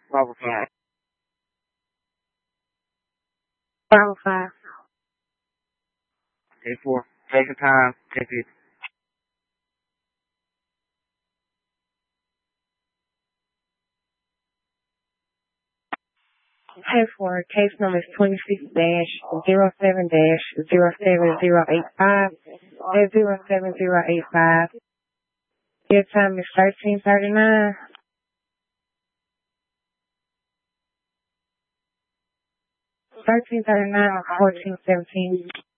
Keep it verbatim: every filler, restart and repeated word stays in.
Bravo five. Bravo five. Take four. Take your time. Take it. Ten four. Case number is twenty-six dash zero seven dash zero seven zero eight five and zero seven zero eight five. Your time is thirteen thirty-nine. thirteen thirty-nine or fourteen seventeen.